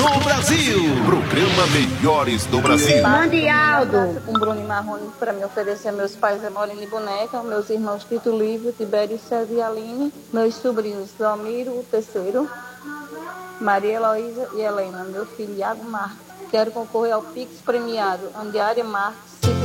do Brasil. Programa Melhores do Brasil. Mande Aldo. Com Bruno e Marrone para me oferecer a meus pais Amorine e Boneca, meus irmãos Tito Livre, Tibério, César e Aline, meus sobrinhos Dalmiro, o terceiro, Maria Heloísa e Helena, meu filho Iago Marques. Quero concorrer ao Pix premiado Andiária Marques,